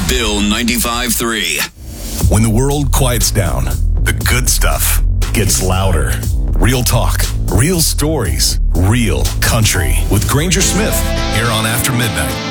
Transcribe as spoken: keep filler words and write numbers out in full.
Bill ninety-five three. When the world quiets down, the good stuff gets louder. Real talk, real stories, real country. With Granger Smith, here on After Midnight.